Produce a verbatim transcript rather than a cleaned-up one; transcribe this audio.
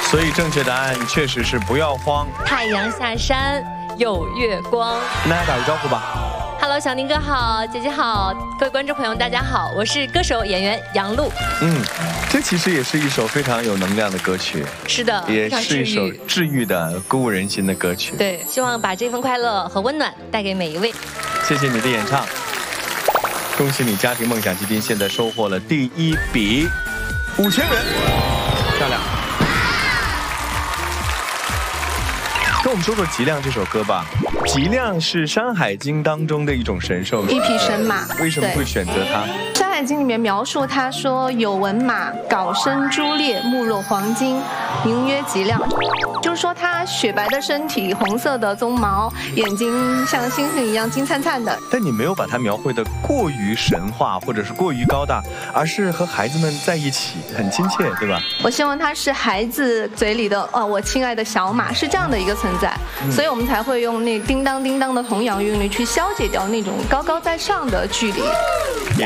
所以正确答案确实是不要慌。 太阳下山有月光。 跟大家打个招呼吧。 Hello， 小宁哥好，姐姐好，各位观众朋友大家好，我是歌手演员杨璐。 嗯，这其实也是一首非常有能量的歌曲。 是的， 也是一首治愈的、鼓舞人心的歌曲。 对，希望把这份快乐和温暖带给每一位。 谢谢你的演唱，恭喜你家庭梦想基金现在收获了第一笔五千元，漂亮。跟我们说说《脊梁》这首歌吧。脊梁是《山海经》当中的一种神兽， 一匹神马。 为什么会选择它？ 《山海经》里面描述，他说有纹马，缟身珠列，目若黄金，名曰脊梁。就是说它雪白的身体，红色的鬃毛，眼睛像星星一样金灿灿的。 但你没有把它描绘的过于神话，或者是过于高大，而是和孩子们在一起，很亲切，对吧？ 我希望它是孩子嘴里的哦，我亲爱的小马，是这样的一个存在，嗯、所以我们才会用那叮当叮当的童谣韵律去消解掉那种高高在上的距离。